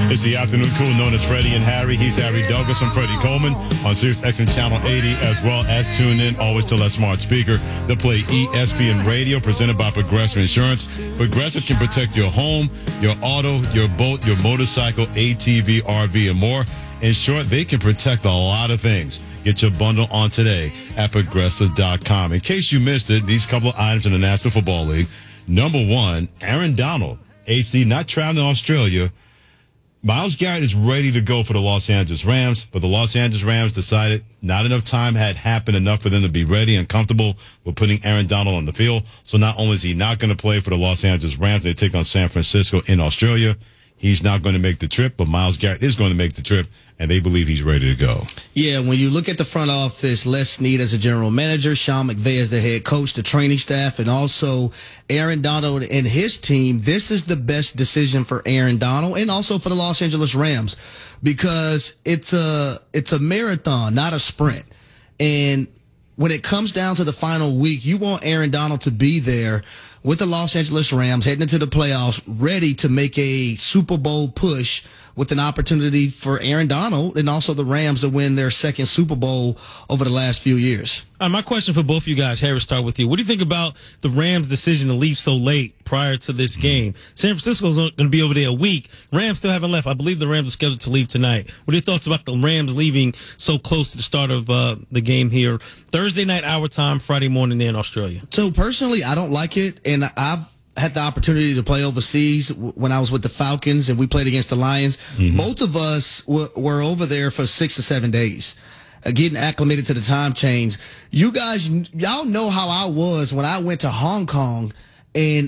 It's the afternoon crew known as Freddie and Harry. He's Harry Douglas. I'm Freddie Coleman on Sirius XM Channel 80, as well as tune in always to that smart speaker to play ESPN Radio, presented by Progressive Insurance. Progressive can protect your home, your auto, your boat, your motorcycle, ATV, RV, and more. In short, they can protect a lot of things. Get your bundle on today at Progressive.com. In case you missed it, these couple of items in the National Football League. Number one, Aaron Donald, HD, not traveling to Australia. Myles Garrett is ready to go for the Los Angeles Rams, but the Los Angeles Rams decided not enough time had happened enough for them to be ready and comfortable with putting Aaron Donald on the field. So not only is he not going to play for the Los Angeles Rams, they take on San Francisco in Australia. He's not going to make the trip, but Myles Garrett is going to make the trip, and they believe he's ready to go. Yeah, when you look at the front office, Les Snead as a general manager, Sean McVay as the head coach, the training staff, and also Aaron Donald and his team, this is the best decision for Aaron Donald and also for the Los Angeles Rams, because it's a marathon, not a sprint. And when it comes down to the final week, you want Aaron Donald to be there with the Los Angeles Rams heading into the playoffs, ready to make a Super Bowl push, with an opportunity for Aaron Donald and also the Rams to win their second Super Bowl over the last few years. My question for both of you guys, Harry, start with you. What do you think about the Rams' decision to leave so late prior to this game? San Francisco's going to be over there a week. Rams still haven't left. I believe the Rams are scheduled to leave tonight. What are your thoughts about the Rams leaving so close to the start of the game here? Thursday night, our time, Friday morning there in Australia. So personally, I don't like it, and I've had the opportunity to play overseas when I was with the Falcons and we played against the Lions. Mm-hmm. Both of us were over there for 6 or 7 days, getting acclimated to the time change. You guys, y'all know how I was when I went to Hong Kong in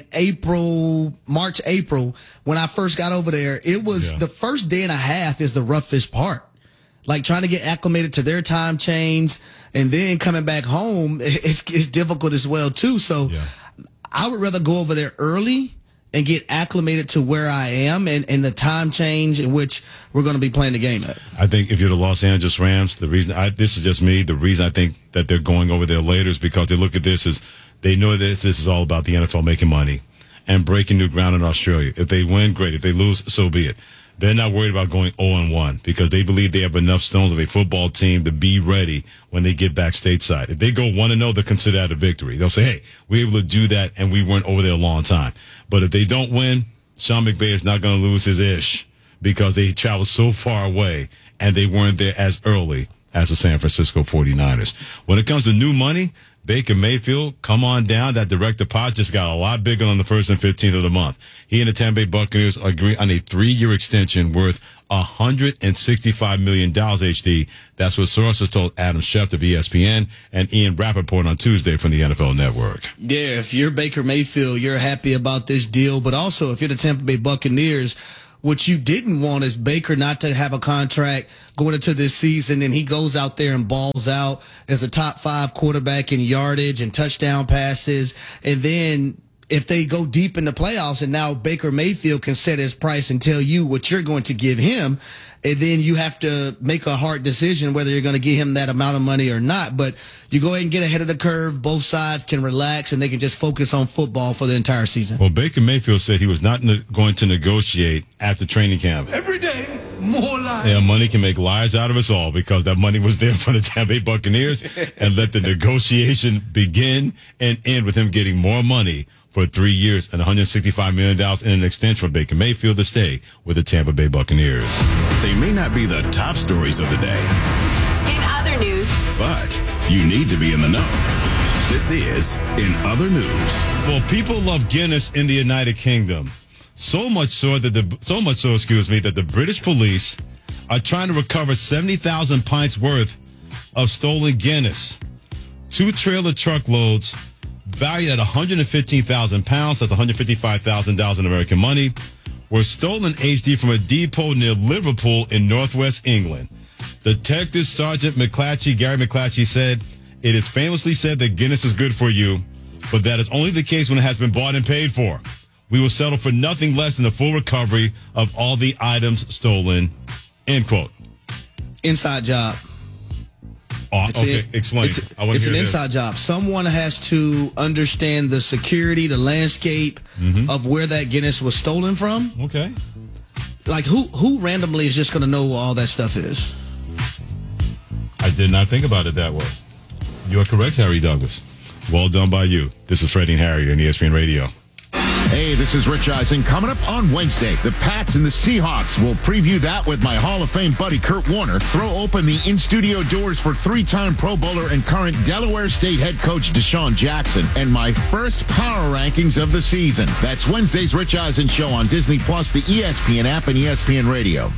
March, April, when I first got over there. It was the first day and a half is the roughest part. Like trying to get acclimated to their time change and then coming back home, it's difficult as well too. So I would rather go over there early and get acclimated to where I am and the time change in which we're going to be playing the game at. I think if you're the Los Angeles Rams, the reason this is just me, the reason I think that they're going over there later is because they look at this as they know that this is all about the NFL making money and breaking new ground in Australia. If they win, great. If they lose, so be it. They're not worried about going 0-1 because they believe they have enough stones of a football team to be ready when they get back stateside. If they go 1-0, they'll consider that a victory. They'll say, hey, we were able to do that, and we weren't over there a long time. But if they don't win, Sean McVay is not going to lose his ish because they traveled so far away, and they weren't there as early as the San Francisco 49ers. When it comes to new money, Baker Mayfield, come on down. That direct deposit just got a lot bigger on the 1st and 15th of the month. He and the Tampa Bay Buccaneers agree on a 3-year extension worth $165 million, HD. That's what sources told Adam Schefter of ESPN and Ian Rappaport on Tuesday from the NFL Network. Yeah, if you're Baker Mayfield, you're happy about this deal. But also, if you're the Tampa Bay Buccaneers, what you didn't want is Baker not to have a contract going into this season, and he goes out there and balls out as a top 5 quarterback in yardage and touchdown passes. And then if they go deep in the playoffs and now Baker Mayfield can set his price and tell you what you're going to give him, and then you have to make a hard decision whether you're going to give him that amount of money or not. But you go ahead and get ahead of the curve. Both sides can relax, and they can just focus on football for the entire season. Well, Baker Mayfield said he was not going to negotiate after training camp. Every day, more lies. Yeah, money can make lies out of us all because that money was there for the Tampa Bay Buccaneers, and let the negotiation begin and end with him getting more money for 3 years and $165 million in an extension for Baker Mayfield to stay with the Tampa Bay Buccaneers. They may not be the top stories of the day. In other news. But you need to be in the know. This is In Other News. Well, people love Guinness in the United Kingdom. So much so, that the British police are trying to recover 70,000 pints worth of stolen Guinness. 2 trailer truckloads valued at 115,000 pounds, that's $155,000 in American money, were stolen, HD, from a depot near Liverpool in northwest England. Detective Sergeant Gary McClatchy said, it is famously said that Guinness is good for you, but that is only the case when it has been bought and paid for. We will settle for nothing less than the full recovery of all the items stolen, end quote. Inside job. Explain. It's an inside job. Someone has to understand the security, the landscape of where that Guinness was stolen from. Okay. Like, who randomly is just going to know what all that stuff is? I did not think about it that way. You are correct, Harry Douglas. Well done by you. This is Freddie and Harry on ESPN Radio. Hey, this is Rich Eisen. Coming up on Wednesday, the Pats and the Seahawks. We'll preview that with my Hall of Fame buddy Kurt Warner. Throw open the in-studio doors for three-time Pro Bowler and current Delaware State head coach Deshaun Jackson. And my first power rankings of the season. That's Wednesday's Rich Eisen Show on Disney+, the ESPN app, and ESPN Radio.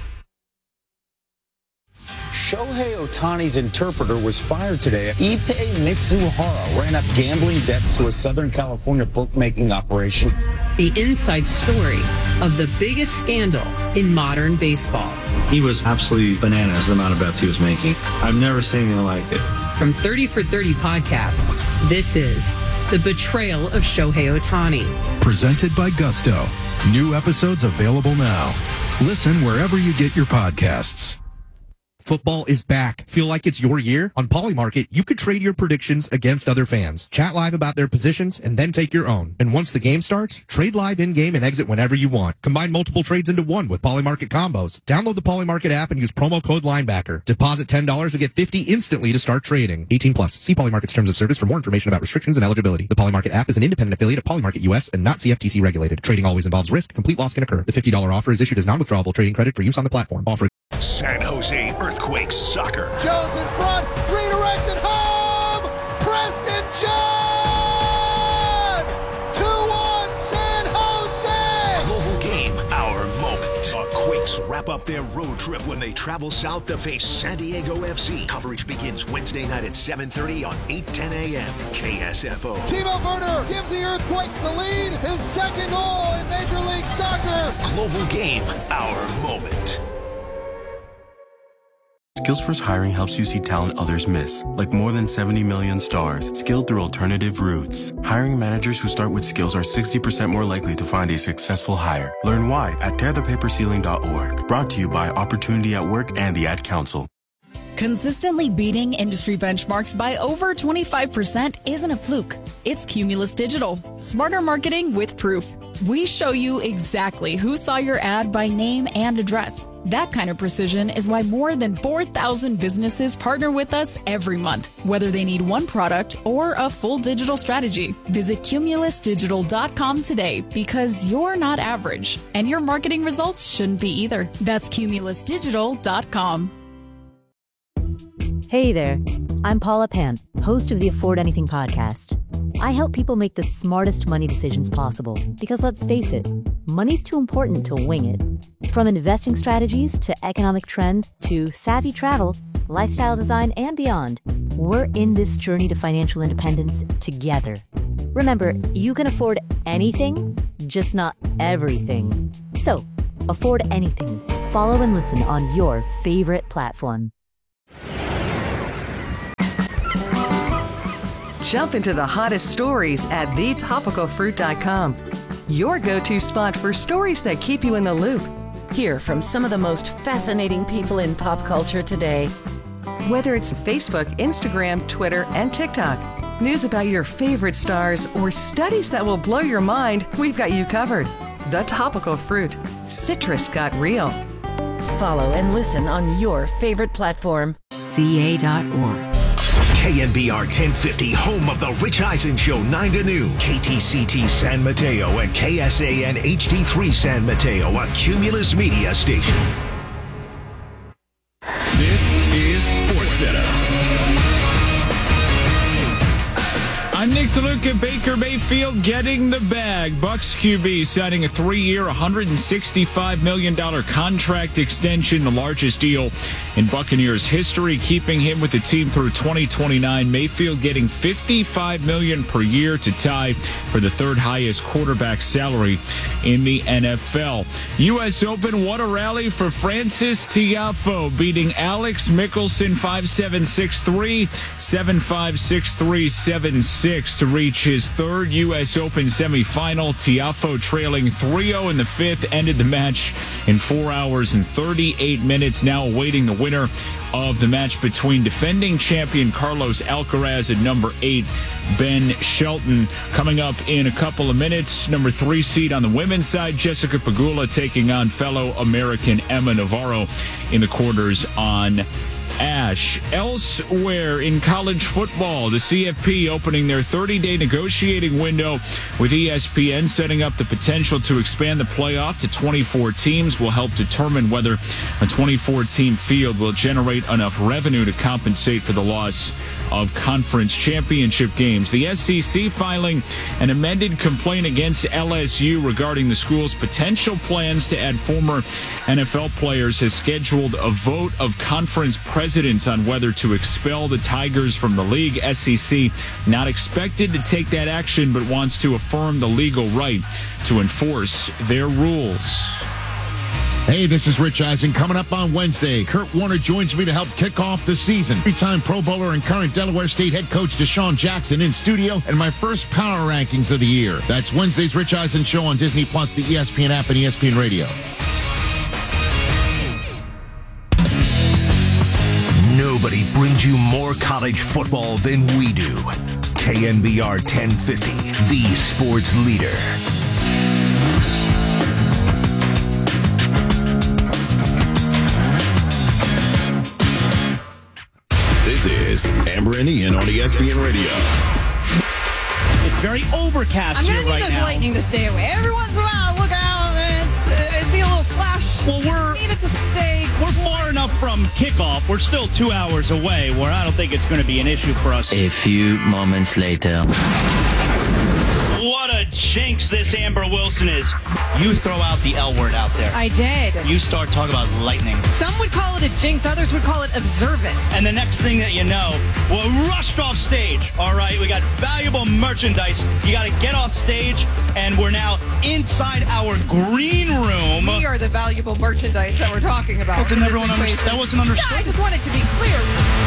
Shohei Ohtani's interpreter was fired today. Ippei Mitsuhara ran up gambling debts to a Southern California bookmaking operation. The inside story of the biggest scandal in modern baseball. He was absolutely bananas, the amount of bets he was making. I've never seen anything like it. From 30 for 30 podcasts, this is The Betrayal of Shohei Ohtani. Presented by Gusto. New episodes available now. Listen wherever you get your podcasts. Football is back. Feel like it's your year? On Polymarket, you could trade your predictions against other fans. Chat live about their positions and then take your own. And once the game starts, trade live in-game and exit whenever you want. Combine multiple trades into one with Polymarket combos. Download the Polymarket app and use promo code Linebacker. Deposit $10 and get $50 instantly to start trading. 18 plus. See Polymarket's terms of service for more information about restrictions and eligibility. The Polymarket app is an independent affiliate of Polymarket US and not CFTC regulated. Trading always involves risk. Complete loss can occur. The $50 offer is issued as non-withdrawable trading credit for use on the platform. Offer San Jose Earthquakes soccer. Jones in front, redirected home. Preston John. 2-1 San Jose. Global game, our moment. The Quakes wrap up their road trip when they travel south to face San Diego FC. Coverage begins Wednesday night at 7:30 on 8:10 a.m. KSFO. Timo Werner gives the Earthquakes the lead. His second goal in Major League Soccer. Global game, our moment. Skillsforce Hiring helps you see talent others miss, like more than 70 million stars, skilled through alternative routes. Hiring managers who start with skills are 60% more likely to find a successful hire. Learn why at tearthepaperceiling.org. Brought to you by Opportunity at Work and the Ad Council. Consistently beating industry benchmarks by over 25% isn't a fluke. It's Cumulus Digital. Smarter marketing with proof. We show you exactly who saw your ad by name and address. That kind of precision is why more than 4,000 businesses partner with us every month, whether they need one product or a full digital strategy. Visit cumulusdigital.com today because you're not average, and your marketing results shouldn't be either. That's cumulusdigital.com. Hey there, I'm Paula Pant, host of the Afford Anything podcast. I help people make the smartest money decisions possible because, let's face it, money's too important to wing it. From investing strategies to economic trends to savvy travel, lifestyle design, and beyond, we're in this journey to financial independence together. Remember, you can afford anything, just not everything. So, afford anything. Follow and listen on your favorite platform. Jump into the hottest stories at thetopicalfruit.com. Your go-to spot for stories that keep you in the loop. Hear from some of the most fascinating people in pop culture today. Whether it's Facebook, Instagram, Twitter, and TikTok, news about your favorite stars, or studies that will blow your mind, we've got you covered. The Topical Fruit. Citrus got real. Follow and listen on your favorite platform. CA.org. KNBR 1050, home of the Rich Eisen Show, 9 to noon. KTCT San Mateo and KSAN HD3 San Mateo, a Cumulus Media station. This is SportsCenter. I'm Nick DeLuca. Baker Mayfield getting the bag. Bucks QB signing a 3-year, $165 million contract extension, the largest deal in Buccaneers history, keeping him with the team through 2029. Mayfield getting $55 million per year to tie for the third highest quarterback salary in the NFL. U.S. Open, what a rally for Francis Tiafoe, beating Alex Mickelson 5-7, 6-3, 7-5, 6-3, 7-6 to reach his third third U.S. Open semifinal. Tiafoe trailing 3-0 in the fifth, ended the match in 4 hours and 38 minutes. Now awaiting the winner of the match between defending champion Carlos Alcaraz and number 8 Ben Shelton. Coming up in a couple of minutes, number 3 seed on the women's side, Jessica Pegula, taking on fellow American Emma Navarro in the quarters on Ash. Elsewhere in college football, the CFP opening their 30-day negotiating window with ESPN, setting up the potential to expand the playoff to 24 teams. Will help determine whether a 24-team field will generate enough revenue to compensate for the loss of conference championship games. The SEC filing an amended complaint against LSU regarding the school's potential plans to add former NFL players, has scheduled a vote of conference presidents on whether to expel the Tigers from the league. SEC not expected to take that action, but wants to affirm the legal right to enforce their rules. Hey, this is Rich Eisen. Coming up on Wednesday, Kurt Warner joins me to help kick off the season. 3-time Pro Bowler and current Delaware State head coach Deshaun Jackson in studio, and my first power rankings of the year. That's Wednesday's Rich Eisen Show on Disney+, the ESPN app, and ESPN Radio. Nobody brings you more college football than we do. KNBR 1050, the sports leader. This is Amber and Ian on ESPN Radio. It's very overcast here right now. I'm going to need this lightning to stay away. Every once in a while, look out. I see a little flash. Well, need it to stay. We're far enough from kickoff. We're still 2 hours away, where I don't think it's going to be an issue for us. A few moments later. What a jinx this Amber Wilson is. You throw out the L word out there. I did. You start talking about lightning. Some would call it a jinx. Others would call it observant. And the next thing that you know, we're rushed off stage. All right, we got valuable merchandise. You got to get off stage, and we're now inside our green room. We are the valuable merchandise that we're talking about. That wasn't understood. Yeah, I just wanted to be clear.